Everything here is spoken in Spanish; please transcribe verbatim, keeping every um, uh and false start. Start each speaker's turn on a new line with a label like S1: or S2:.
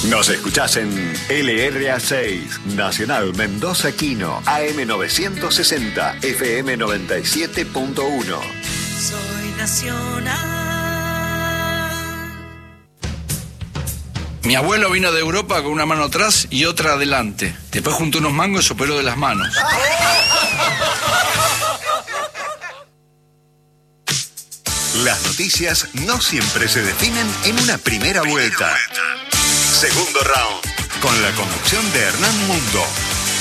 S1: Nos escuchás en L R A seis, Nacional Mendoza Quino, A M novecientos sesenta, F M noventa y siete punto uno.
S2: Soy nacional.
S3: Mi abuelo vino de Europa con una mano atrás y otra adelante. Después juntó unos mangos y se operó de las manos.
S1: Las noticias no siempre se definen en una primera vuelta. Segundo round, con la conducción de Hernán Mundo.